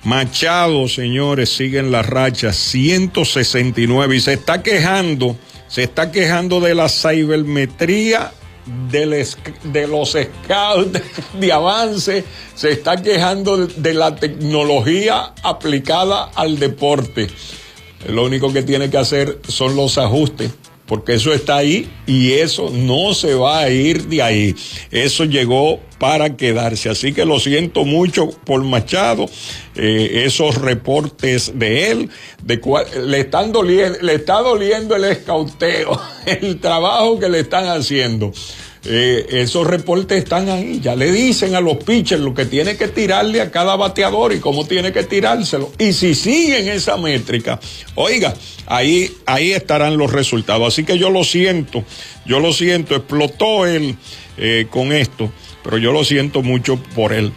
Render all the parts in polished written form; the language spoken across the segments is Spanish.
Machado, señores, sigue en la racha, 169, y se está quejando de la sabermetría de los scouts de avance, se está quejando de la tecnología aplicada al deporte. Lo único que tiene que hacer son los ajustes, porque eso está ahí y eso no se va a ir de ahí. Eso llegó para quedarse. Así que lo siento mucho por Machado. Esos reportes de él, le está doliendo el escauteo, el trabajo que le están haciendo. Esos reportes están ahí, ya le dicen a los pitchers lo que tiene que tirarle a cada bateador y cómo tiene que tirárselo. Y si siguen esa métrica, oiga, ahí estarán los resultados. Así que yo lo siento, explotó él con esto, pero yo lo siento mucho por él.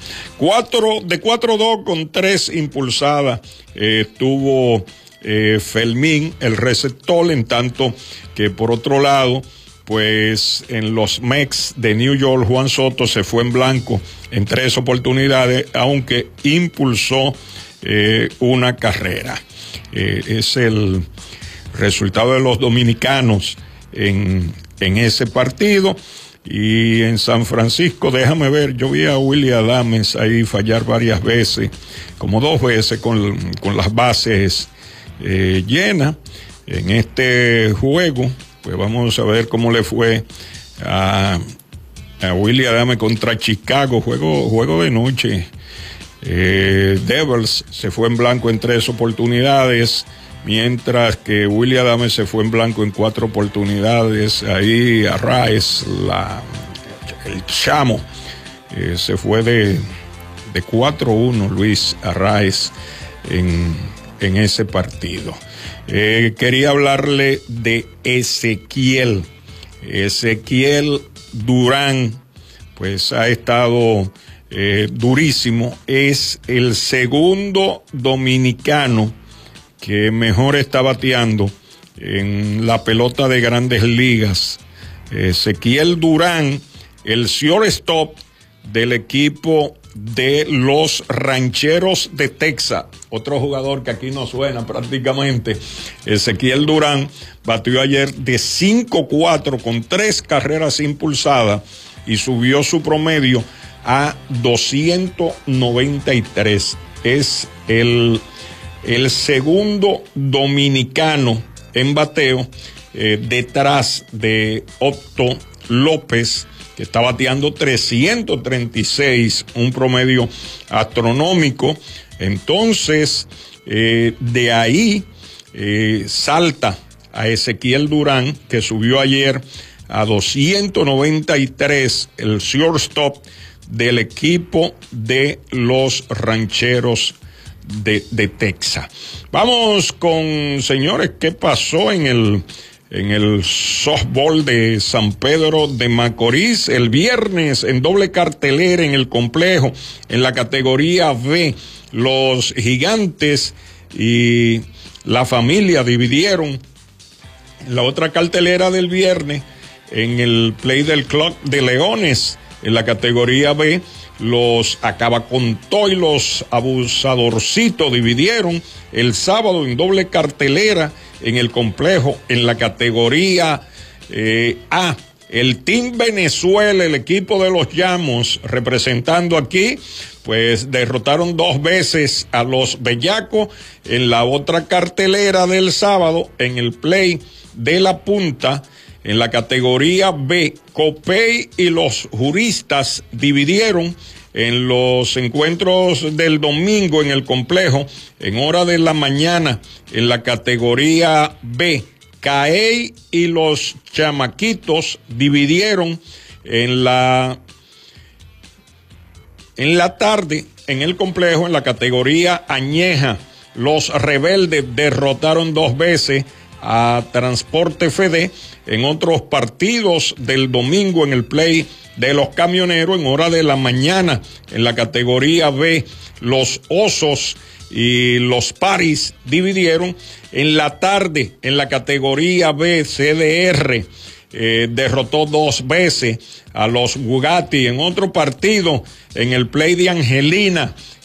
4-2 con 3 impulsadas tuvo Fermín, el receptor, en tanto que por otro lado, pues en los Mets de New York, Juan Soto se fue en blanco en 3 oportunidades, aunque impulsó una carrera. Es el resultado de los dominicanos en ese partido. Y en San Francisco, déjame ver, yo vi a Willy Adames ahí fallar varias veces, como 2 veces con las bases llenas en este juego. Pues vamos a ver cómo le fue a Willy Adames contra Chicago, juego de noche. Devers se fue en blanco en 3 oportunidades, mientras que Willy Adames se fue en blanco en 4 oportunidades. Ahí Arraez, el chamo, se fue de 4-1, Luis Arraez, en ese partido. Quería hablarle de Ezequiel Durán, pues ha estado durísimo. Es el segundo dominicano que mejor está bateando en la pelota de Grandes Ligas. Ezequiel Durán, el shortstop del equipo de los Rancheros de Texas, otro jugador que aquí no suena prácticamente. Ezequiel Durán batió ayer de 5-4 con 3 carreras impulsadas y subió su promedio a 293. Es el segundo dominicano en bateo, detrás de Otto López, que está bateando 336, un promedio astronómico. Entonces, de ahí salta a Ezequiel Durán, que subió ayer a 293, el shortstop del equipo de los Rancheros de Texas. Vamos con, señores, ¿qué pasó en el softball de San Pedro de Macorís? El viernes, en doble cartelera en el complejo, en la categoría B, los Gigantes y la Familia dividieron. La otra cartelera del viernes, en el play del Club de Leones, en la categoría B, los Acabacontó y los Abusadorcitos dividieron. El sábado, en doble cartelera en el complejo, en la categoría A, el Team Venezuela, el equipo de los Llamos, representando aquí, pues derrotaron 2 veces a los Bellacos. En la otra cartelera del sábado, en el play de La Punta, en la categoría B, Copey y los Juristas dividieron. En los encuentros del domingo en el complejo, en hora de la mañana, en la categoría B, Caey y los Chamaquitos dividieron. En la tarde, en el complejo, en la categoría Añeja, los Rebeldes derrotaron 2 veces a Transporte FD. En otros partidos del domingo, en el play de los Camioneros, en hora de la mañana, en la categoría B, los Osos y los Paris dividieron. En la tarde, en la categoría B, CDR derrotó 2 veces a los Bugatti. En otro partido, en el play de Angelina,